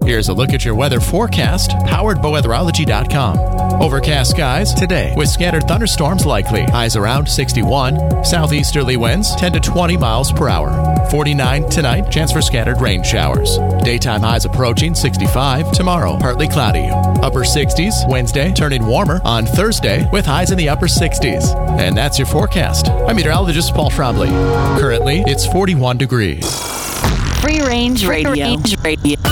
Here's a look at your weather forecast, powered by weatherology.com. Overcast skies today with scattered thunderstorms likely. Highs around 61. Southeasterly winds 10 to 20 miles per hour. 49 tonight. Chance for scattered rain showers. Daytime highs approaching 65. Tomorrow, partly cloudy. Upper 60s Wednesday, turning warmer on Thursday with highs in the upper 60s. And that's your forecast. I'm meteorologist Paul Trombley. Currently, it's 41 degrees. Free Range Radio.